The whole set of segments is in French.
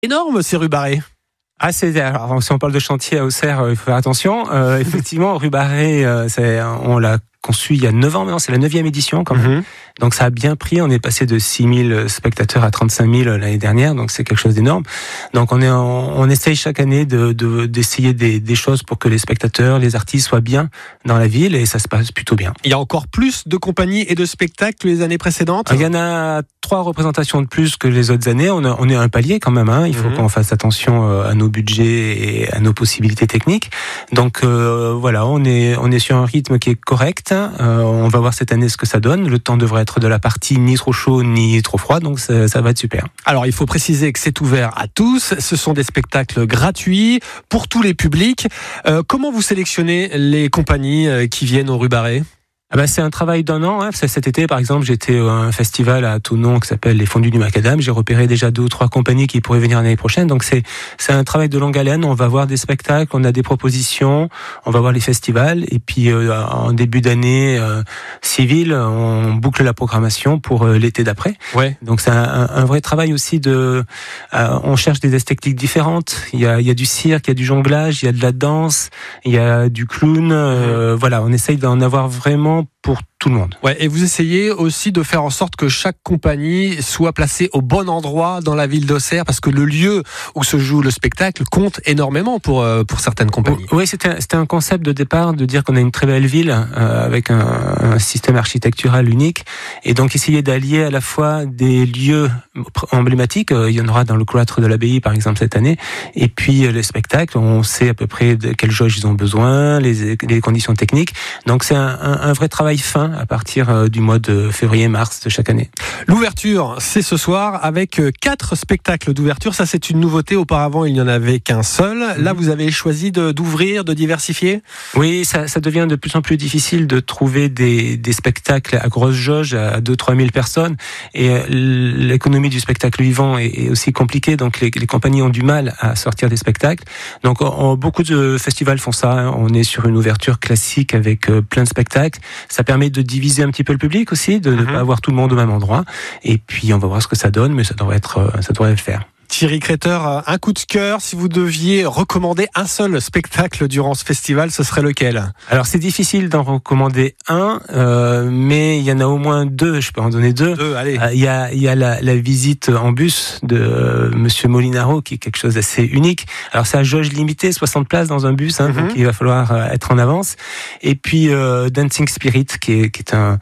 Énorme ces rues barrées. Alors, si on parle de chantier à Auxerre, il faut faire attention. Effectivement, rue Barrée, on l'a conçu il y a 9 ans maintenant, c'est la 9e édition quand même. Donc ça a bien pris, on est passé de 6 000 spectateurs à 35 000 l'année dernière, donc c'est quelque chose d'énorme. Donc on essaye chaque année d'essayer des choses pour que les spectateurs, les artistes soient bien dans la ville, et ça se passe plutôt bien. Il y a encore plus de compagnies et de spectacles que les années précédentes. Il y en a 3 représentations de plus que les autres années. On est à un palier quand même, hein. Il faut qu'on fasse attention à nos budgets et à nos possibilités techniques. Donc voilà, on est sur un rythme qui est correct. On va voir cette année ce que ça donne. Le temps devrait être de la partie ni trop chaud ni trop froid, donc ça va être super. Alors il faut préciser que c'est ouvert à tous. Ce sont des spectacles gratuits pour tous les publics. Comment vous sélectionnez les compagnies qui viennent aux rues Barrées ? C'est un travail d'un an. Cet été, par exemple, j'étais à un festival à Thonon qui s'appelle les Fondus du Macadam. J'ai repéré déjà 2 ou 3 compagnies qui pourraient venir l'année prochaine. Donc c'est un travail de longue haleine. On va voir des spectacles, on a des propositions, on va voir les festivals. Et puis en début d'année civile, on boucle la programmation pour l'été d'après. Ouais. Donc c'est un vrai travail aussi on cherche des esthétiques différentes. Il y a du cirque, il y a du jonglage, il y a de la danse, il y a du clown. Voilà, on essaye d'en avoir vraiment pour tout le monde. Ouais, et vous essayez aussi de faire en sorte que chaque compagnie soit placée au bon endroit dans la ville d'Auxerre, parce que le lieu où se joue le spectacle compte énormément pour certaines compagnies. Oui, c'était un concept de départ de dire qu'on a une très belle ville avec un système architectural unique, et donc essayer d'allier à la fois des lieux emblématiques. Il y en aura dans le cloître de l'abbaye par exemple cette année, et puis les spectacles, on sait à peu près de quelle jauge ils ont besoin, les conditions techniques. Donc c'est un vrai travail fin à partir du mois de février-mars de chaque année. L'ouverture, c'est ce soir avec 4 spectacles d'ouverture. Ça, c'est une nouveauté. Auparavant, il n'y en avait qu'un seul. Là, vous avez choisi d'ouvrir, de diversifier. Oui, ça devient de plus en plus difficile de trouver des spectacles à grosse jauge, à 2-3 000 personnes. Et l'économie du spectacle vivant est aussi compliquée. Donc, les compagnies ont du mal à sortir des spectacles. Donc, beaucoup de festivals font ça. On est sur une ouverture classique avec plein de spectacles. Ça permet de diviser un petit peu le public aussi, de ne pas avoir tout le monde au même endroit. Et puis, on va voir ce que ça donne, mais ça devrait le faire. Thierry Créteur, un coup de cœur, si vous deviez recommander un seul spectacle durant ce festival, ce serait lequel ? Alors c'est difficile d'en recommander un, mais il y en a au moins 2, je peux en donner 2. Allez. Il y a la visite en bus de Monsieur Molinaro, qui est quelque chose d'assez unique. Alors c'est à jauge limitée, 60 places dans un bus, donc il va falloir être en avance. Et puis Dancing Spirit, qui est un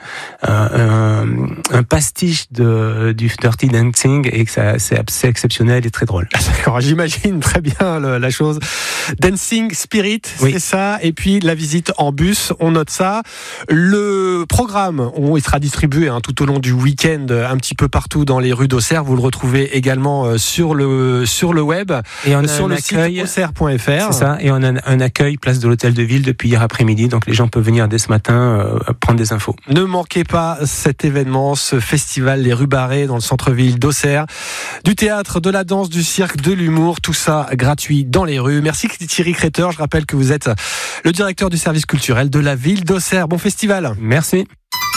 pastiche du Dirty Dancing, et que c'est assez exceptionnel et très drôle. D'accord, j'imagine très bien la chose. Dancing Spirit, oui. C'est ça. Et puis la visite en bus, on note ça. Le programme, il sera distribué tout au long du week-end, un petit peu partout dans les rues d'Auxerre. Vous le retrouvez également sur le web, et on a sur le site auxerre.fr. C'est ça. Et on a un accueil place de l'Hôtel de Ville depuis hier après-midi. Donc les gens peuvent venir dès ce matin prendre des infos. Ne manquez pas cet événement, ce festival Les Rues Barrées dans le centre-ville d'Auxerre. Du théâtre, de la danse, du cirque, de l'humour, tout ça gratuit dans les rues. Merci Thierry Créteur, je rappelle que vous êtes le directeur du service culturel de la ville d'Auxerre. Bon festival. Merci.